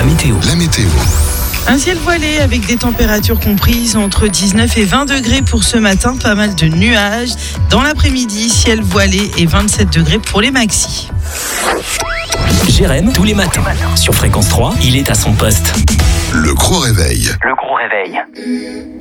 météo. Un ciel voilé avec des températures comprises entre 19 et 20 degrés pour ce matin. Pas mal de nuages. Dans l'après-midi, ciel voilé et 27 degrés pour les maxis. Jérém, tous les matins, sur Fréquence 3, il est à son poste. Le gros réveil.